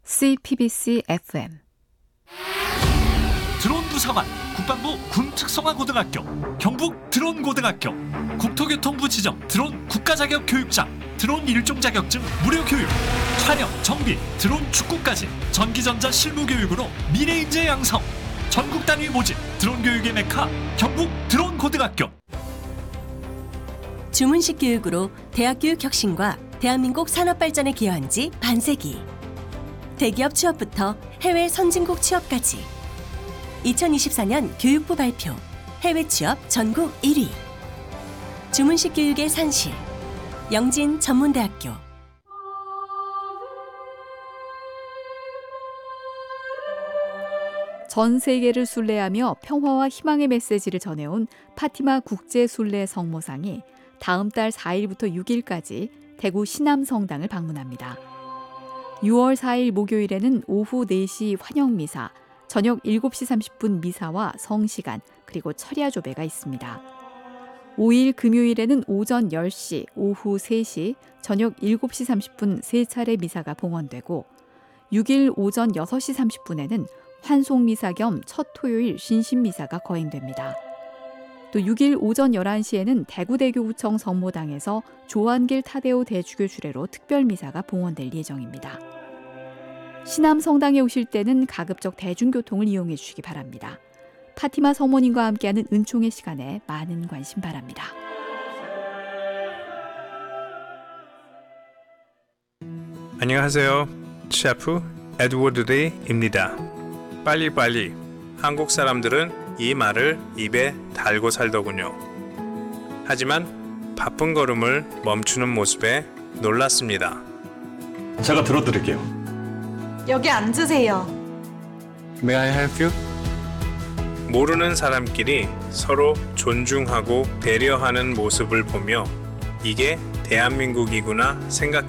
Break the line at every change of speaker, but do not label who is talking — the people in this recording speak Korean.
CPBC FM
드론 부사관, 국방부 군특성화고등학교, 경북 드론고등학교, 국토교통부 지정 드론 국가자격 교육장, 드론 일종 자격증 무료 교육, 촬영, 정비, 드론 축구까지 전기전자 실무교육으로 미래인재 양성, 전국 단위 모집, 드론 교육의 메카, 경북 드론고등학교.
주문식 교육으로 대학 교육 혁신과 대한민국 산업 발전에 기여한 지 반세기. 대기업 취업부터 해외 선진국 취업까지. 2024년 교육부 발표 해외 취업 전국 1위. 주문식 교육의 산실 영진 전문대학교.
전 세계를 순례하며 평화와 희망의 메시지를 전해온 파티마 국제 순례 성모상이 다음 달 4일부터 6일까지 대구 신암성당을 방문합니다. 6월 4일 목요일에는 오후 4시 환영미사, 저녁 7시 30분 미사와 성시간, 그리고 철야 조배가 있습니다. 5일 금요일에는 오전 10시, 오후 3시, 저녁 7시 30분 3차례 미사가 봉헌되고 6일 오전 6시 30분에는 환송미사 겸 첫 토요일 신신미사가 거행됩니다. 또 6일 오전 11시에는 대구대교구청 성모당에서 조한길 타데오 대주교 주례로 특별미사가 봉헌될 예정입니다. 신암성당에 오실 때는 가급적 대중교통을 이용해 주시기 바랍니다. 파티마 성모님과 함께하는 은총의 시간에 많은 관심 바랍니다.
안녕하세요. 셰프 에드워드 레이입니다. 빨리빨리. 한국 사람들은 이 말을 입에 달고 살더군요. 하지만 바쁜 걸음을 멈추는 모습에 놀랐습니다.
제가 들어드릴게요.
여기 앉으세요.
May I help you?
모르는 사람끼리 서로 존중하고 배려하는 모습을 보며 이게 대한민국이구나 생각했습니다.